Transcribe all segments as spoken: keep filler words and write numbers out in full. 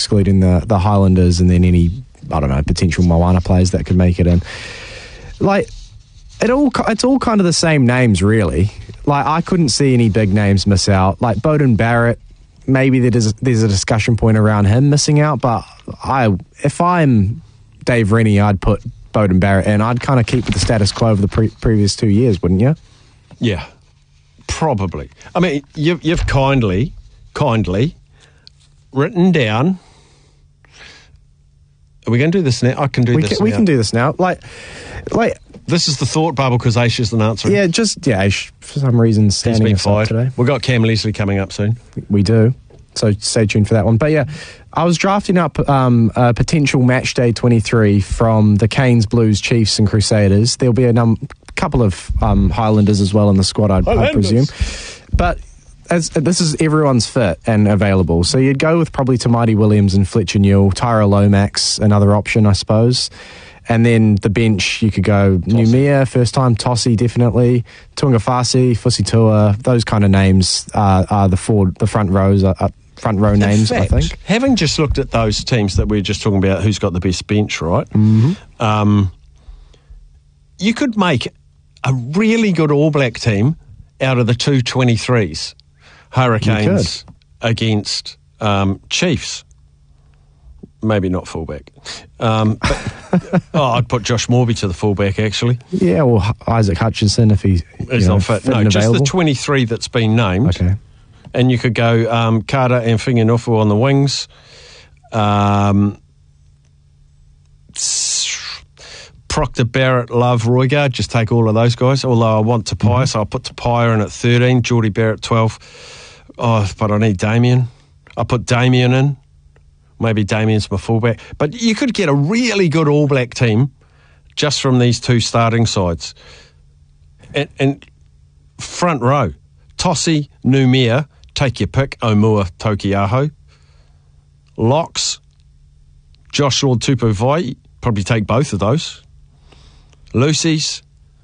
excluding the, the Highlanders and then any, I don't know, potential Moana players that could make it in. Like, it all it's all kind of the same names, really. Like, I couldn't see any big names miss out. Like, Beauden Barrett, maybe there's a, there's a discussion point around him missing out, but I if I'm Dave Rennie, I'd put Beauden Barrett in. I'd kind of keep with the status quo of the pre- previous two years, wouldn't you? Yeah, probably. I mean, you've, you've kindly, kindly written down... Are we going to do this now? I can do we this can, now. We can do this now. Like, like This is the thought bubble because Aish isn't answering. Yeah, just, yeah, Aish, for some reason, standing He's been fired today. We've got Cam Leslie coming up soon. We do. So stay tuned for that one. But yeah, I was drafting up um, a potential match day twenty-three from the Canes, Blues, Chiefs and Crusaders. There'll be a num- couple of um, Highlanders as well in the squad, I'd, I presume. But as this is everyone's fit and available. So you'd go with probably Tamati Williams and Fletcher Newell, Tyra Lomax, another option, I suppose. And then the bench, you could go Numia, first time, Tossi, definitely, Tuangafasi, Fusitua, those kind of names uh, are the four, the front rows, uh, front row names, fact, I think. Having just looked at those teams that we were just talking about, who's got the best bench, right? Mm-hmm. Um, you could make a really good All Black team out of the two twenty-threes. Hurricanes against um, Chiefs. Maybe not fullback. Um, but, oh, I'd put Josh Morby to the fullback, actually. Yeah, or Isaac Hutchinson if he, he's know, not fit. fit No, and just available. the twenty-three that's been named. Okay. And you could go um, Carter and Whinganufu on the wings. Um, Proctor, Barrett, Love, Roigard. Just take all of those guys. Although I want Tapia, mm-hmm. so I'll put Tapia in at thirteen. Geordie Barrett, twelve. Oh, but I need Damien. I'll put Damien in. Maybe Damien's my fullback. But you could get a really good All Black team just from these two starting sides. And, and front row, Tossi, Numia, take your pick, Omua, Tokiaho. Locks, Josh Lord Tupou, probably take both of those. Lucy's,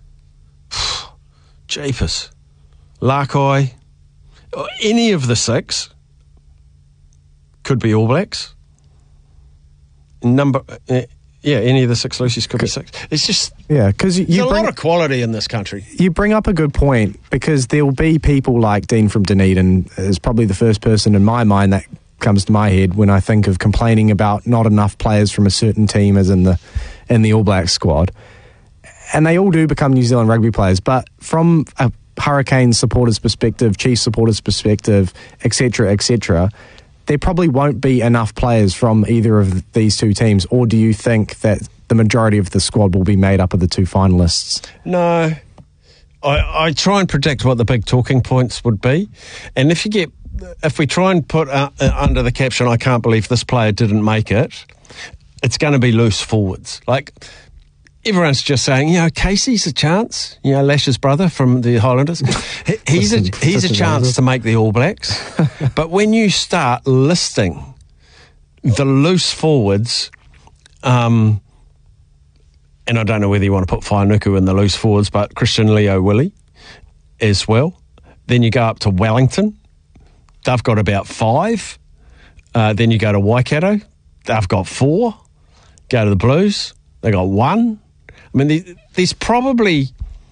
Jeepers, Larkai, any of the six could be All Blacks. Number, uh, yeah, any of the six Lucy's could be six. It's just, yeah, because you, there's you a bring, lot of quality in this country. You bring up a good point because there will be people like Dean from Dunedin is probably the first person in my mind that comes to my head when I think of complaining about not enough players from a certain team as in the in the All Blacks squad. And they all do become New Zealand rugby players, but from a Hurricanes supporters' perspective, Chiefs supporters' perspective, et cetera, et cetera, there probably won't be enough players from either of these two teams. Or do you think that the majority of the squad will be made up of the two finalists? No. I, I try and predict what the big talking points would be. And if you get, if we try and put uh, uh, under the caption, I can't believe this player didn't make it, it's going to be loose forwards. Like, everyone's just saying, you know, Casey's a chance, you know, Lash's brother from the Highlanders. He, he's a, he's a chance to make the All Blacks. But when you start listing the loose forwards, um, and I don't know whether you want to put Whainuku in the loose forwards, but Christian Leo Willie as well. Then you go up to Wellington. They've got about five. Uh, then you go to Waikato. They've got four. Go to the Blues. They got one. I mean, there's probably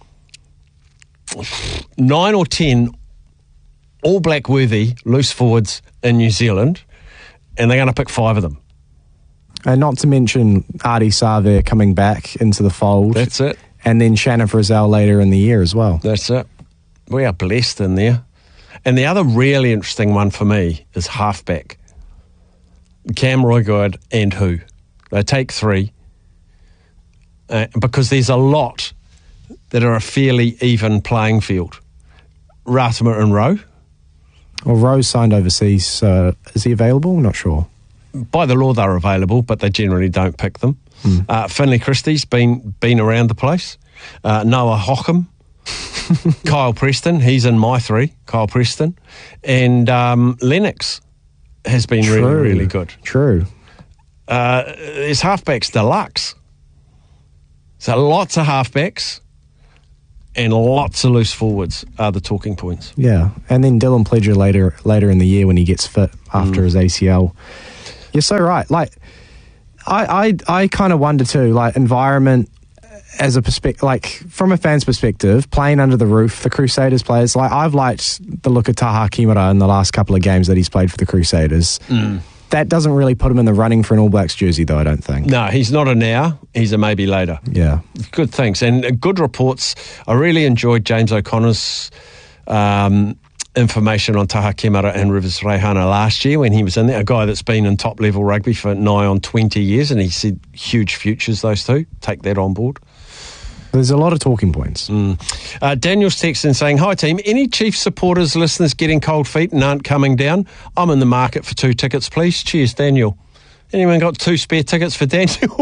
nine or ten All Black worthy loose forwards in New Zealand, and they're going to pick five of them. And not to mention Ardie Savea coming back into the fold. That's it. And then Shannon Frizzell later in the year as well. That's it. We are blessed in there. And the other really interesting one for me is halfback. Cam Roigard and who? They take three. Uh, because there's a lot that are a fairly even playing field. Ratama and Rowe. Well, Rowe signed overseas. So is he available? Not sure. By the law, they're available, but they generally don't pick them. Mm. Uh, Finlay Christie's been been around the place. Uh, Noah Hockham. Kyle Preston. He's in my three. Kyle Preston. And um, Lennox has been True. really, really good. True. Uh, there's halfbacks deluxe. So lots of halfbacks and lots of loose forwards are the talking points. Yeah, and then Dylan Pledger later later in the year when he gets fit after mm. his A C L. You're so right. Like, I, I, I kind of wonder too, like, environment as a perspective, like, from a fan's perspective, playing under the roof, the Crusaders players, like, I've liked the look of Taha Kimura in the last couple of games that he's played for the Crusaders. Mm. That doesn't really put him in the running for an All Blacks jersey, though, I don't think. No, he's not a now. He's a maybe later. Yeah. Good things. And good reports. I really enjoyed James O'Connor's um, information on Taha Kimura and Rivers Reihana last year when he was in there, a guy that's been in top-level rugby for nigh on twenty years, and he said huge futures, those two. Take that on board. There's a lot of talking points. Mm. Uh, Daniel's texting saying, hi team, any Chiefs supporters, listeners getting cold feet and aren't coming down? I'm in the market for two tickets, please. Cheers, Daniel. Anyone got two spare tickets for Daniel?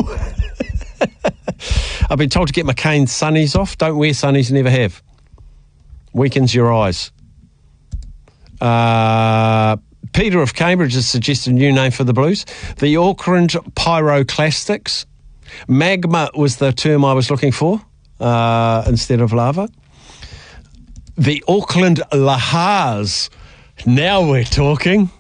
I've been told to get McCain's sunnies off. Don't wear sunnies, never have. Weakens your eyes. Uh, Peter of Cambridge has suggested a new name for the Blues. The Auckland Pyroclastics. Magma was the term I was looking for. Uh, instead of lava. The Auckland Lahars. Now we're talking.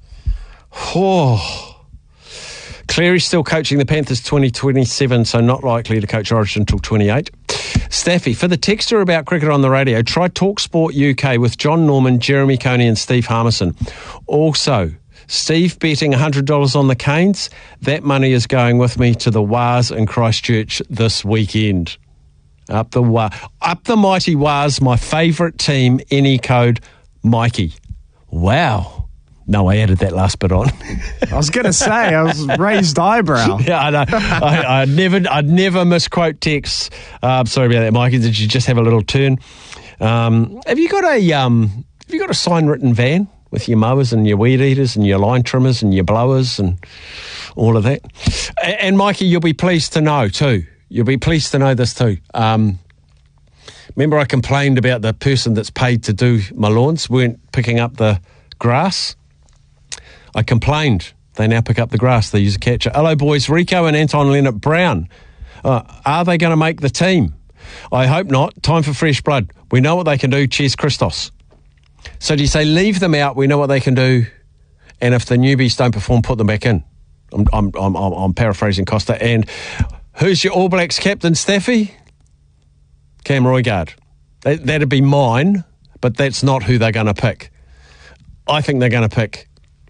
Oh. Cleary's still coaching the Panthers twenty twenty-seven, so not likely to coach Origin until twenty-eight. Staffy, for the texter about cricket on the radio, try TalkSport U K with John Norman, Jeremy Coney and Steve Harmison. Also, Steve betting one hundred dollars on the Canes. That money is going with me to the Wars in Christchurch this weekend. Up the wa- up the mighty Wars, my favourite team, any code, Mikey. Wow. No, I added that last bit on. I was going to say, I was raised eyebrow. Yeah, I know. I, I'd never I'd never misquote texts. Uh, I'm sorry about that, Mikey. Did you just have a little turn? Um, have you got a um, have you got a sign written van with your mowers and your weed eaters and your line trimmers and your blowers and all of that? And, and Mikey, you'll be pleased to know too. You'll be pleased to know this too. Um, remember I complained about the person that's paid to do my lawns weren't picking up the grass? I complained. They now pick up the grass. They use a catcher. Hello, boys. Rico and Anton Leonard Brown. Uh, are they going to make the team? I hope not. Time for fresh blood. We know what they can do. Cheers, Christos. So do you say leave them out? We know what they can do. And if the newbies don't perform, put them back in. I'm, I'm, I'm, I'm paraphrasing Costa. And who's your All Blacks captain, Staffy? Cam Roigard. That, that'd be mine, but that's not who they're going to pick. I think they're going to pick...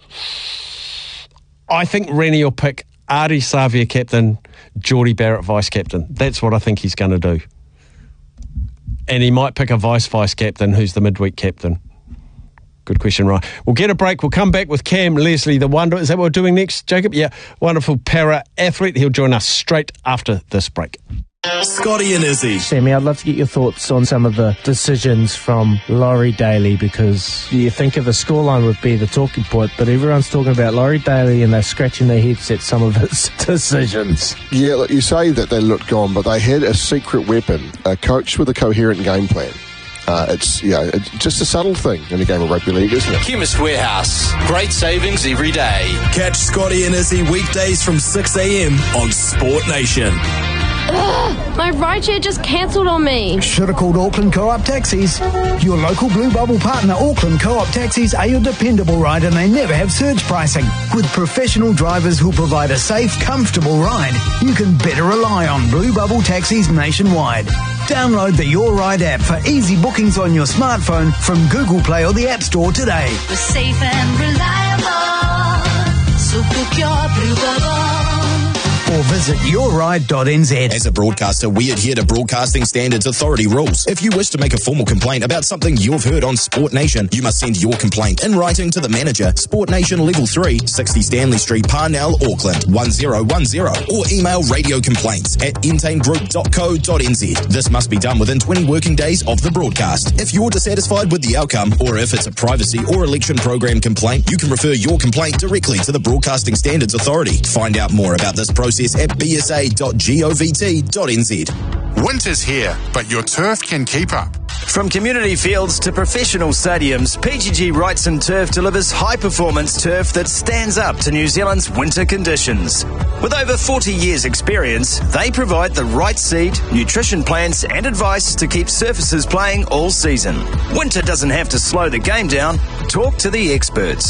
I think Rennie will pick Ardie Savea captain, Geordie Barrett vice-captain. That's what I think he's going to do. And he might pick a vice-vice captain who's the midweek captain. Good question, right? We'll get a break. We'll come back with Cam Leslie, the wonder. Is that what we're doing next, Jacob? Yeah, wonderful para-athlete. He'll join us straight after this break. Scotty and Izzy. Sammy, I'd love to get your thoughts on some of the decisions from Laurie Daly, because you think of a scoreline would be the talking point, but everyone's talking about Laurie Daly and they're scratching their heads at some of his decisions. Yeah, look, you say that they looked gone, but they had a secret weapon, a coach with a coherent game plan. Uh, it's, you know, it's just a subtle thing in a game of rugby league, isn't it? Chemist Warehouse. Great savings every day. Catch Scotty and Izzy weekdays from six a.m. on Sport Nation. Ugh, my rideshare just cancelled on me. Should have called Auckland Co-op Taxis. Your local Blue Bubble partner, Auckland Co-op Taxis, are your dependable ride, and they never have surge pricing. With professional drivers who provide a safe, comfortable ride, you can better rely on Blue Bubble Taxis nationwide. Download the Your Ride app for easy bookings on your smartphone from Google Play or the App Store today. We're safe and reliable, so book your Blue Bubble. Or visit your ride dot n z. As a broadcaster, we adhere to Broadcasting Standards Authority rules. If you wish to make a formal complaint about something you've heard on Sport Nation, you must send your complaint in writing to the manager, Sport Nation Level three, sixty Stanley Street, Parnell, Auckland, one zero one zero, or email radio complaints at entain group dot co dot n z. This must be done within twenty working days of the broadcast. If you're dissatisfied with the outcome, or if it's a privacy or election program complaint, you can refer your complaint directly to the Broadcasting Standards Authority. Find out more about this process at b s a dot govt dot n z. Winter's here, but your turf can keep up. From community fields to professional stadiums, P G G Wrightson Turf delivers high-performance turf that stands up to New Zealand's winter conditions. With over forty years' experience, they provide the right seed, nutrition plans and advice to keep surfaces playing all season. Winter doesn't have to slow the game down. Talk to the experts.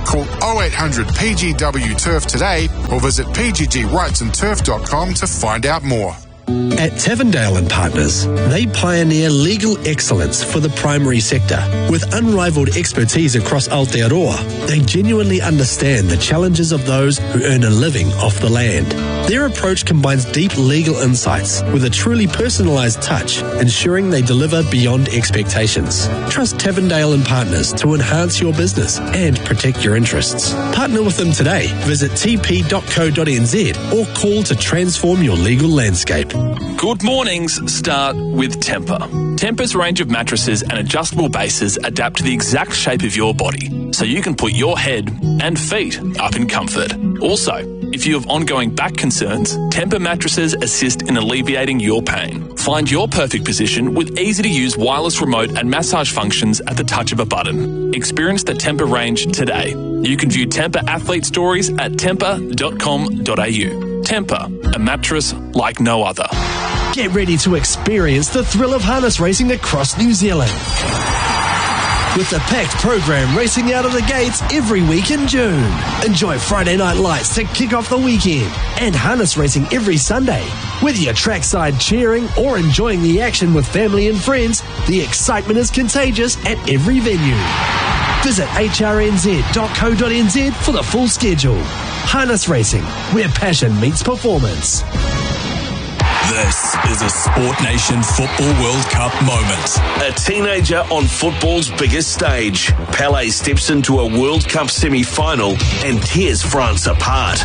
Call oh eight hundred P G W Turf today or visit p g g rights and turf dot com to find out more. At Tavendale and Partners, they pioneer legal excellence for the primary sector. With unrivaled expertise across Aotearoa, they genuinely understand the challenges of those who earn a living off the land. Their approach combines deep legal insights with a truly personalised touch, ensuring they deliver beyond expectations. Trust Tavendale and Partners to enhance your business and protect your interests. Partner with them today. Visit t p dot co dot n z or call to transform your legal landscape. Good mornings start with Tempur. Tempur's range of mattresses and adjustable bases adapt to the exact shape of your body, so you can put your head and feet up in comfort. Also, if you have ongoing back concerns, Tempur mattresses assist in alleviating your pain. Find your perfect position with easy-to-use wireless remote and massage functions at the touch of a button. Experience the Tempur range today. You can view Tempur athlete stories at tempur dot com dot a u. Tempur, a mattress like no other. Get ready to experience the thrill of harness racing across New Zealand. With the packed program racing out of the gates every week in June. Enjoy Friday Night Lights to kick off the weekend and harness racing every Sunday. Whether you're trackside cheering or enjoying the action with family and friends, the excitement is contagious at every venue. Visit h r n z dot co dot n z for the full schedule. Harness Racing, where passion meets performance. This is a Sport Nation Football World Cup moment. A teenager on football's biggest stage. Pele steps into a World Cup semi-final and tears France apart.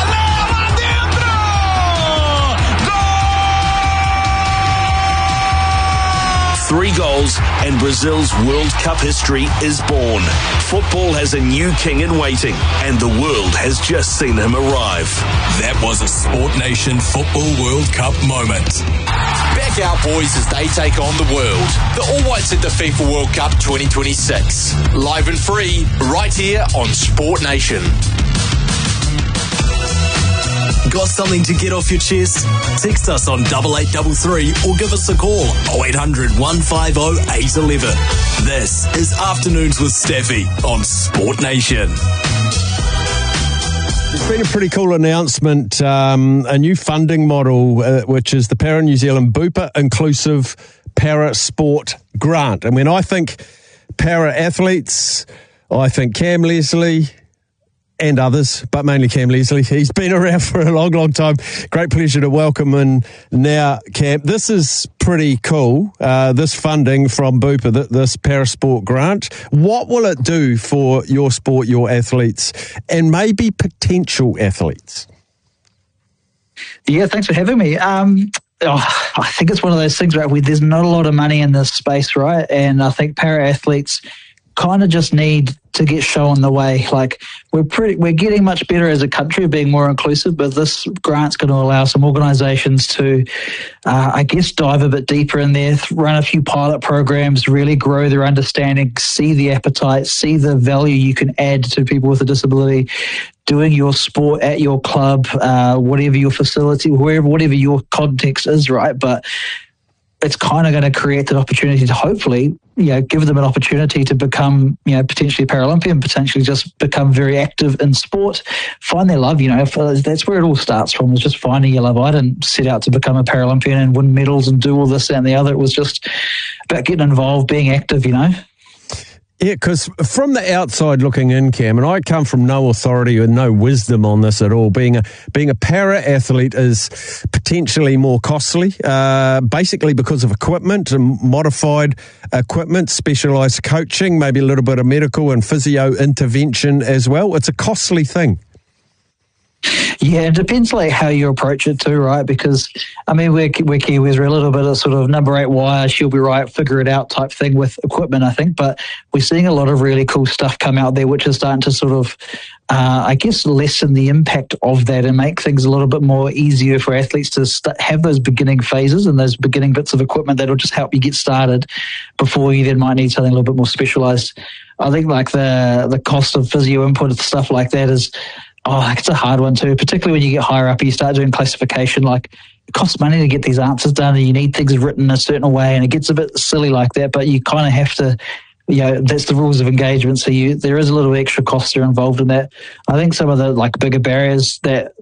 Three goals and Brazil's World Cup history is born. Football has a new king in waiting and the world has just seen him arrive. That was a Sport Nation Football World Cup moment. Back our boys as they take on the world. The All Whites at the FIFA World Cup twenty twenty-six. Live and free, right here on Sport Nation. Got something to get off your chest? Text us on double eight double three or give us a call oh eight hundred, one five oh, eight one one. This is Afternoons with Steffi on Sport Nation. It's been a pretty cool announcement, um, a new funding model, uh, which is the Para New Zealand Bupa Inclusive Para Sport Grant. And when I think para athletes, I think Cam Leslie and others, but mainly Cam Leslie. He's been around for a long, long time. Great pleasure to welcome in now, Cam. This is pretty cool, uh, this funding from Bupa, this Parasport grant. What will it do for your sport, your athletes, and maybe potential athletes? Yeah, thanks for having me. Um, oh, I think it's one of those things, right, where there's not a lot of money in this space, right? And I think para athletes kind of just need to get shown the way. Like we're pretty, we're getting much better as a country, being more inclusive, but this grant's going to allow some organisations to, uh, I guess, dive a bit deeper in there, run a few pilot programs, really grow their understanding, see the appetite, see the value you can add to people with a disability, doing your sport at your club, uh, whatever your facility, wherever, whatever your context is, right? But it's kind of going to create that opportunity to hopefully, you know, give them an opportunity to become, you know, potentially Paralympian, potentially just become very active in sport, find their love, you know. That's where it all starts from, is just finding your love. I didn't set out to become a Paralympian and win medals and do all this and the other. It was just about getting involved, being active, you know. Yeah, because from the outside looking in, Cam, and I come from no authority and no wisdom on this at all, being a being a para-athlete is potentially more costly, uh, basically because of equipment and modified equipment, specialised coaching, maybe a little bit of medical and physio intervention as well. It's a costly thing. Yeah, it depends like how you approach it too, right? Because, I mean, we're, we're Kiwis, we're a little bit of sort of number eight wire, she'll be right, figure it out type thing with equipment, I think. But we're seeing a lot of really cool stuff come out there, which is starting to sort of, uh, I guess, lessen the impact of that and make things a little bit more easier for athletes to st- have those beginning phases and those beginning bits of equipment that'll just help you get started before you then might need something a little bit more specialised. I think like the the cost of physio input and stuff like that is, oh, it's a hard one too, particularly when you get higher up and you start doing classification. Like, it costs money to get these answers done and you need things written a certain way, and it gets a bit silly like that, but you kind of have to you know, that's the rules of engagement. So you, there is a little extra cost there involved in that. I think some of the like bigger barriers that